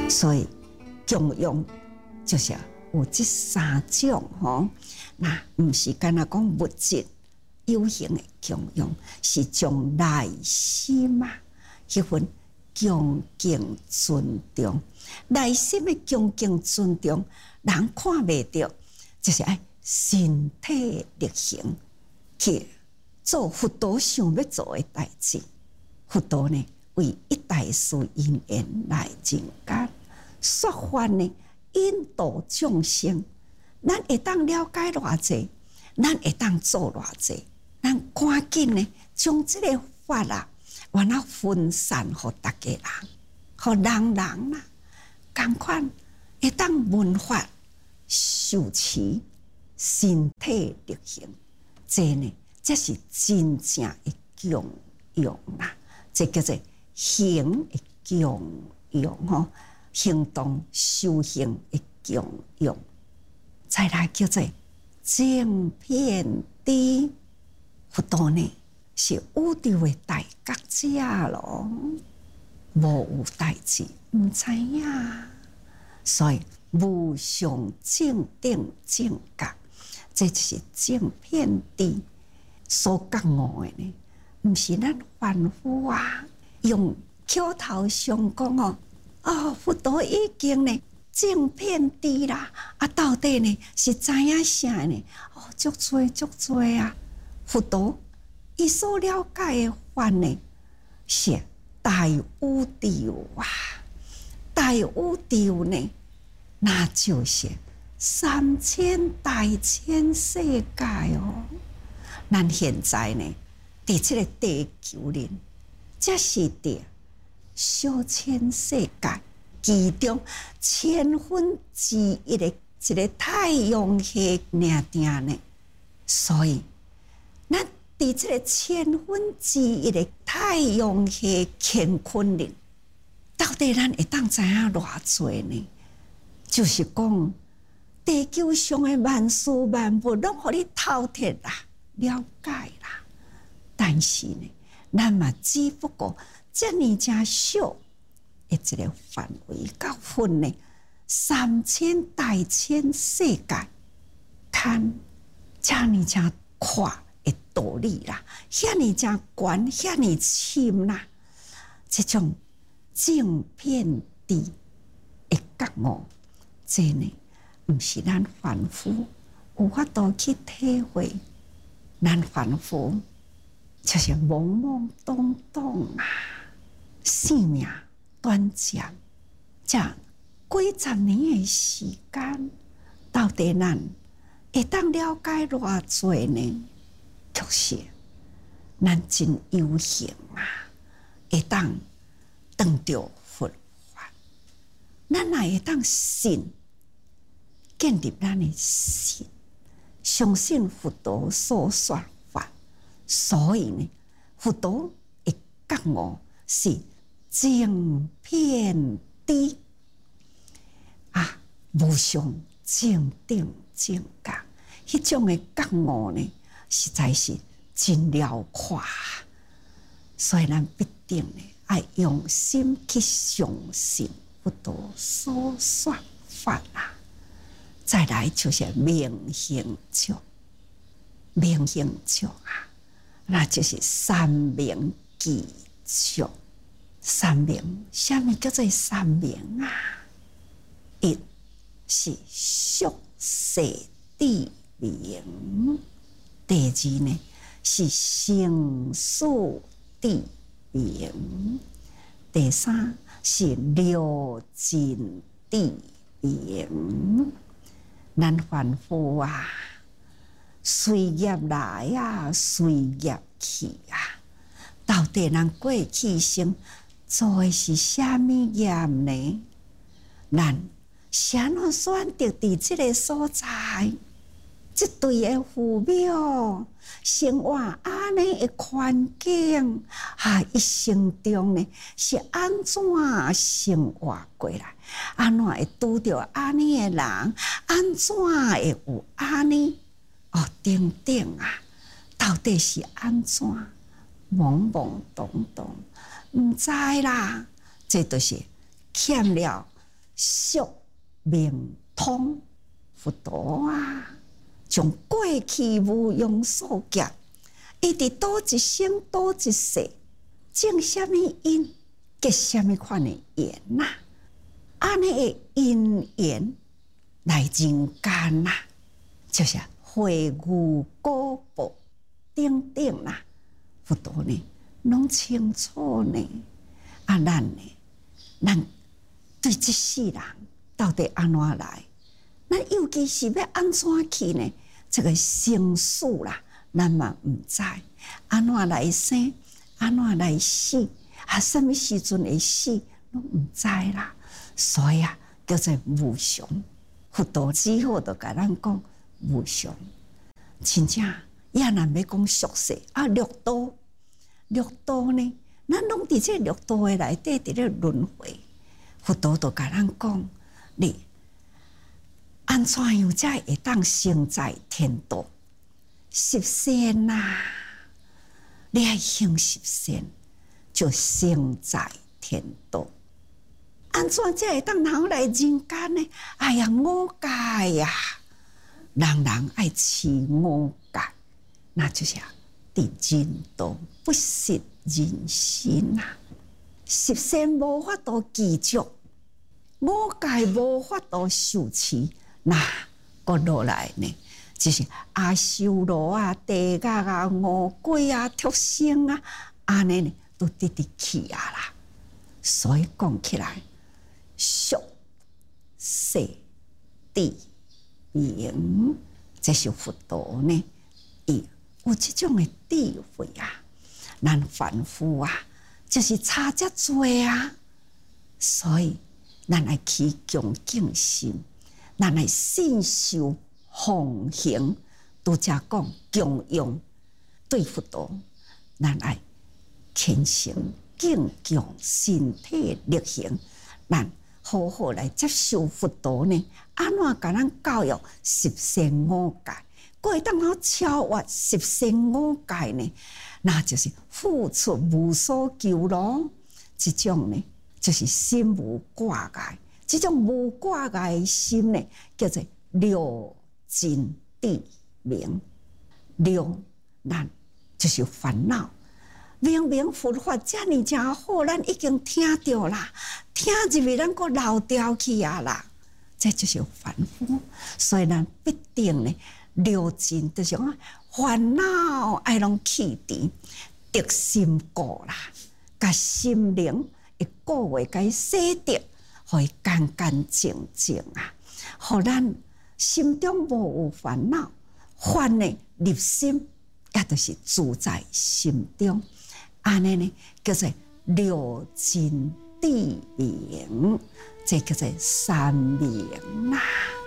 所以供养就是有这三种吼，那不是干那讲物质有形的供养，是将内心啊迄份恭敬尊重，内心的恭敬尊重，人看袂到，就是爱身体力行去做佛陀想要做的代志。佛陀呢，为一代师因缘来人间说法呢，引导众生。咱会当了解偌济，咱会当做偌济，咱赶紧呢，将这个法啊，完了分散给大家人，给人人啊，同款会当闻法受持，身体力行，这呢，这是真正的供养啊！这叫做行的供养吼，行动修行的供养。再来叫做正遍知，佛陀呢是宇宙的大觉者咯，无有代志唔知影，所以无上正等正觉，这就是正遍知所觉悟的呢，唔是咱凡夫啊用口头上讲佛陀已经呢。正遍知啦，到底呢是知影啥呢？足多啊！佛陀伊所了解的法呢，是大宇宙啊！大宇宙呢，那就是3000大千世界哦。咱现在呢，伫这个地球人，这是伫小千世界。其中1/1000的一个太阳系尔呢，所以咱伫这个1/1000的太阳系乾坤里，到底咱会当知影偌济呢？就是讲地球上的万事万物，拢互你透彻啦、了解啦。但是呢，咱嘛只不过这么正小。一个范围到分呢，3000大千世界，看这么正宽的道理啦，遐尼正悬，遐尼深啦，这种正遍知的觉悟，这呢，不是咱凡夫有法度去体会，咱凡夫就是懵懵懂懂啊，生命。短暂，这几十年的时间，到底咱会当了解偌济呢？确实，咱真有幸啊，会当当着佛法，咱也会当信，建立咱的信，相信佛陀所说法，所以呢，佛陀的觉悟是。正遍知啊，无上正等正觉，迄种的觉悟呢，实在是真辽阔。所以咱必定呢，爱用心去相信佛陀所说法啦。再来就是明行咒，明行咒啊，那就是三明记咒。三明，什么叫做三明啊？一是宿世地明，第二呢是生死地明，第三是六尽地明。咱凡夫啊，随业来啊，随业去啊，到底咱过去生做的是啥物业呢？咱啥能选择伫这个所在，这对的父母生活安尼的环境，一生中呢是安怎生活过来？安怎会拄着安尼的人？安怎会有安尼？等等啊，到底是安怎？懵懵懂懂。唔知啦，这就是欠了宿命通。佛陀啊，将过去无用所劫，伊伫倒一生倒一世，种什么因，结什么款的缘呐？安尼的因缘来人间呐，就是会遇果报等等啦。佛陀呢，拢清楚呢。咱呢，咱对这世人到底安怎来？咱尤其是要安怎去呢？这个生死啦，咱嘛唔知安怎来生，安怎来死，什么时阵会死，拢唔知啦。所以啊，叫做无常。佛陀之后就甲咱讲无常，真正也难要讲俗世六道，六道呢，咱拢伫这六道的内底，伫咧轮回。佛陀就甲咱讲，你安怎样才会当生在天道？十善呐，你爱行十善，就生在天道。安怎才会当人来人间呢？哎呀，五戒呀，人人爱持五戒，那就是伫人道不食人心呐。十善无法度记住，五戒无法度受持。那个落来呢，就是阿修罗啊、地狱啊、恶鬼啊、畜生啊，安尼呢都直直去啊啦。所以讲起来，俗世地名，这是佛陀呢，伊有这种的智慧啊。咱凡夫啊，就是差遮多啊，所以咱来起恭敬心。咱来信受奉行，拄则讲供养对佛陀，咱来虔诚敬重身体力行，咱好好来接受佛陀呢。安怎甲咱教育十善五戒，佫会当好超越十善五戒呢？那就是付出无所求咯。这种呢，就是心无挂碍。这种无挂碍的心呢，叫做六尽地明。六，咱就是烦恼。明明佛法遮尔真好，咱已经听到啦，听入去咱佫漏掉去啊啦，这就是凡夫。所以咱必定呢，六尽就是讲烦恼爱拢去除，得心固啦，甲心灵会固会甲洗涤。互伊干干净净啊，互咱心中无有烦恼，烦呢入心，也就是住在心中。安尼呢，叫做六尽地明，这叫做三明啦。